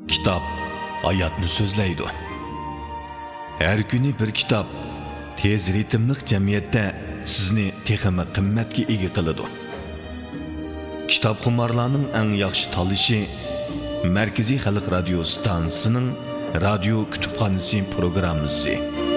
Kitap hayatni so'zlaydi. Her kuni bir kitap tez ritmli jamiyatda sizni texmi qimmatga ega qiladi. Kitap xumarlarning eng yaxshi tanlashi Markaziy Xalq radio stansiyasining radio kutubxonasi programmasi.